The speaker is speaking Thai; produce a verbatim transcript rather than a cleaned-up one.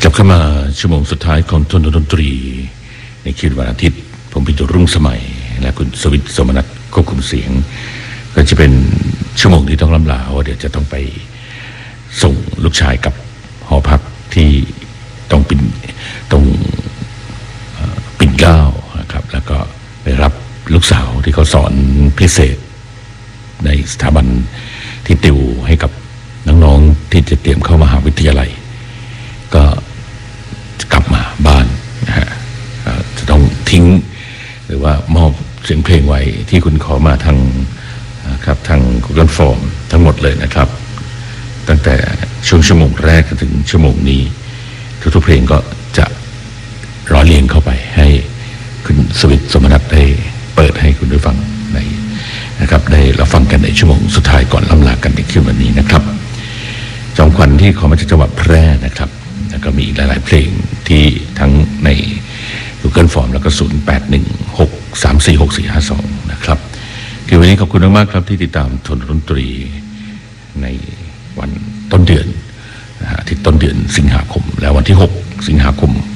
กลับเข้ามาชั่วโมงสุดท้ายของทนดนตรีในคืนวันอาทิตย์ผมพิจุรุ่งสมัยและคุณสวิทย์สมนัสควบคุมเสียงก็จะเป็นชั่วโมงที่ต้องล่ำลาว่าเดี๋ยวจะต้องไปส่งลูกชายกับหอพักที่ต้องปิ่นต้องปิ่นเกล้านะครับแล้วก็ไปรับลูกสาวที่เขาสอนพิเศษในสถาบันที่ติวให้กับน้องๆที่จะเตรียมเข้ามหาวิทยาลัยก็กลับมาบ้านนะฮะจะต้องทิ้งหรือว่ามอบเสียงเพลงไว้ที่คุณขอมาทางครับทาง Google Form ทั้งหมดเลยนะครับตั้งแต่ช่วงชั่วโมงแรกจนถึงชั่วโมงนี้ทุกๆเพลงก็จะร้อยเรียงเข้าไปให้คุณสวิทย์สมนัสได้เปิดให้คุณได้ฟังในนะครับได้รับฟังกันในชั่วโมงสุดท้ายก่อนล่ำลากันในคืนวันนี้นะครับจอมขวัญที่ขอมาจากจังหวัดแพร่นะครับแล้วก็มีอีกหลายๆเพลงที่ทั้งใน Google Form แล้วก็ศูนย์ แปด หนึ่ง หก สาม สี่ หก สี่ ห้า สองนะครับคือวันนี้ขอบคุณมากๆครับที่ติดตามทนดนตรีในวันต้นเดือนอาทิตย์ต้นเดือนสิงหาคมและวันที่หกสิงหาคม